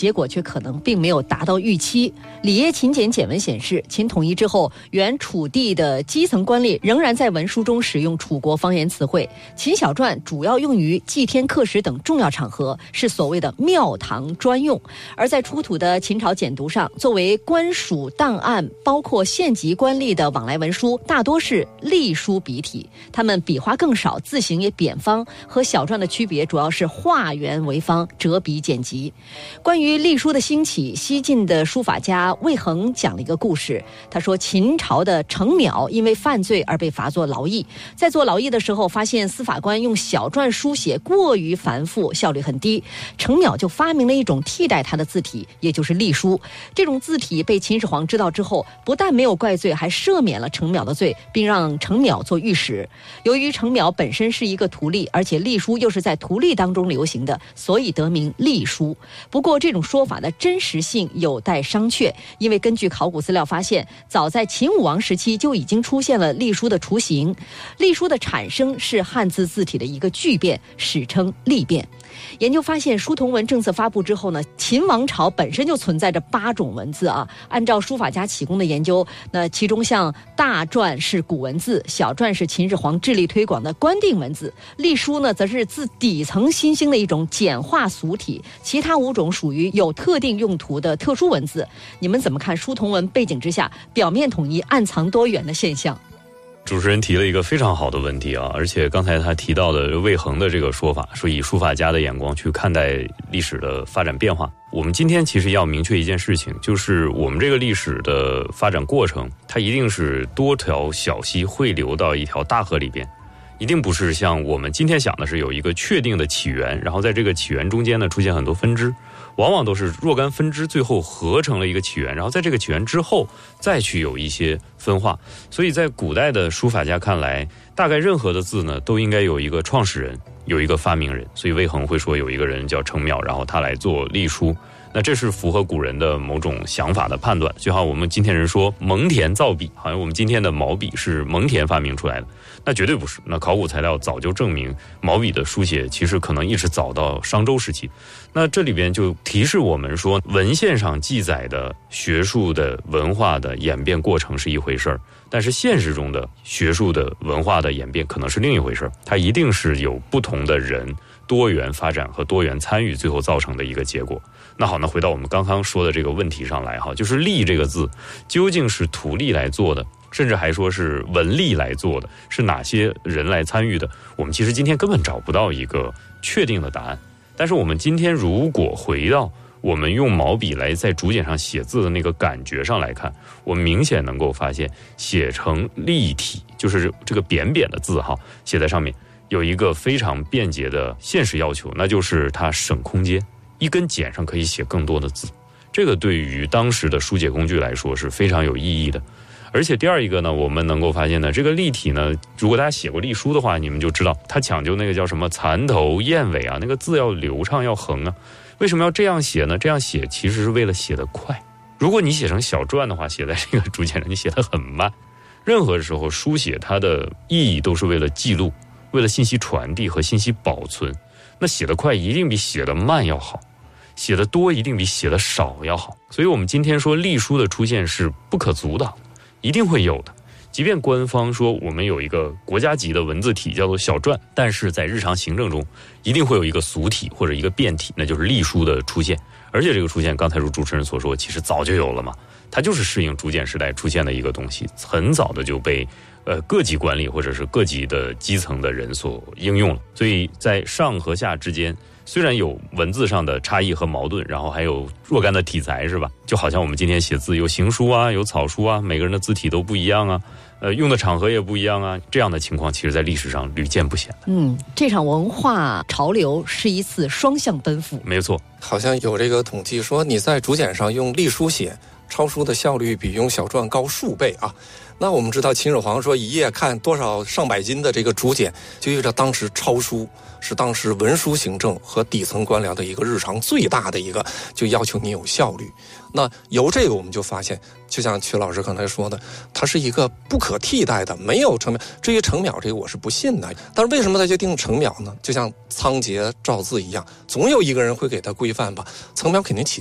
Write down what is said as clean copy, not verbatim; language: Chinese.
结果却可能并没有达到预期。里耶秦简简文显示，秦统一之后，原楚地的基层官吏仍然在文书中使用楚国方言词汇。秦小篆主要用于祭天刻石等重要场合，是所谓的庙堂专用。而在出土的秦朝简牍上，作为官署档案包括县级官吏的往来文书，大多是隶书笔体，它们笔画更少，字形也扁方，和小篆的区别主要是画圆为方，折笔简急。关于隶书的兴起，西晋的书法家魏衡讲了一个故事。他说，秦朝的程邈因为犯罪而被罚做劳役，在做劳役的时候，发现司法官用小篆书写过于繁复，效率很低，程邈就发明了一种替代他的字体，也就是隶书。这种字体被秦始皇知道之后，不但没有怪罪，还赦免了程邈的罪，并让程邈做御史。由于程邈本身是一个徒隶，而且隶书又是在徒隶当中流行的，所以得名隶书。不过这种说法的真实性有待商榷，因为根据考古资料发现，早在秦武王时期就已经出现了隶书的雏形。隶书的产生是汉字字体的一个巨变，史称隶变。研究发现，书同文政策发布之后呢，秦王朝本身就存在着8种文字啊。按照书法家启功的研究，那其中像大篆是古文字，小篆是秦始皇致力推广的官定文字，隶书呢则是自底层新兴的一种简化俗体，其他5种属于有特定用途的特殊文字。你们怎么看书同文背景之下表面统一暗藏多元的现象？ 主持人提了一个非常好的问题啊，而且刚才他提到的魏衡的这个说法，说以书法家的眼光去看待历史的发展变化。我们今天其实要明确一件事情，就是我们这个历史的发展过程，它一定是多条小溪汇流到一条大河里边，一定不是像我们今天想的是有一个确定的起源，然后在这个起源中间呢出现很多分支，往往都是若干分支最后合成了一个起源，然后在这个起源之后再去有一些分化。所以在古代的书法家看来，大概任何的字呢都应该有一个创始人，有一个发明人。所以魏衡会说有一个人叫程邈，然后他来做隶书，那这是符合古人的某种想法的判断。就好像我们今天人说蒙恬造笔，好像我们今天的毛笔是蒙恬发明出来的，那绝对不是。那考古材料早就证明，毛笔的书写其实可能一直早到商周时期。那这里边就提示我们说，文献上记载的学术的文化的演变过程是一回事儿，但是现实中的学术的文化的演变可能是另一回事儿。它一定是有不同的人多元发展和多元参与最后造成的一个结果。那好，那回到我们刚刚说的这个问题上来哈，就是隶这个字究竟是徒隶来做的，甚至还说是文吏来做的，是哪些人来参与的，我们其实今天根本找不到一个确定的答案。但是我们今天如果回到我们用毛笔来在竹简上写字的那个感觉上来看，我们明显能够发现，写成隶体，就是这个扁扁的字哈，写在上面有一个非常便捷的现实要求，那就是它省空间，一根简上可以写更多的字，这个对于当时的书写工具来说是非常有意义的。而且第二一个呢，我们能够发现呢，这个隶体呢，如果大家写过隶书的话，你们就知道它讲究那个叫什么蚕头燕尾啊，那个字要流畅要横啊。为什么要这样写呢？这样写其实是为了写得快。如果你写成小篆的话，写在这个竹简上，你写得很慢。任何时候书写它的意义都是为了记录，为了信息传递和信息保存。那写得快一定比写得慢要好，写得多一定比写得少要好。所以我们今天说隶书的出现是不可阻挡，一定会有的。即便官方说我们有一个国家级的文字体叫做小篆，但是在日常行政中一定会有一个俗体或者一个变体，那就是隶书的出现。而且这个出现刚才如主持人所说，其实早就有了嘛，它就是适应竹简时代出现的一个东西，很早的就被各级官吏或者是各级的基层的人所应用了。所以在上和下之间虽然有文字上的差异和矛盾，然后还有若干的题材，是吧？就好像我们今天写字有行书啊，有草书啊，每个人的字体都不一样啊，用的场合也不一样啊，这样的情况其实在历史上屡见不鲜的。 这场文化潮流是一次双向奔赴。 没错， 好像有这个统计说，你在竹简上用隶书写，抄书的效率比用小篆高数倍啊。那我们知道秦始皇说一夜看多少上百斤的这个竹简，就意味着当时抄书是当时文书行政和底层官僚的一个日常最大的一个，就要求你有效率。那由这个我们就发现，就像曲老师刚才说的，它是一个不可替代的，没有程邈。至于程邈这个我是不信的，但是为什么他就定程邈呢？就像仓颉造字一样，总有一个人会给他规范吧。程邈肯定起